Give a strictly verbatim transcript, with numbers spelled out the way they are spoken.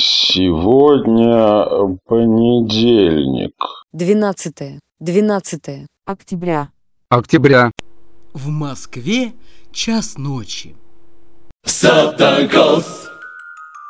Сегодня понедельник. Двенадцатое. Двенадцатое. Октября. Октября. В Москве час ночи. Santa Claus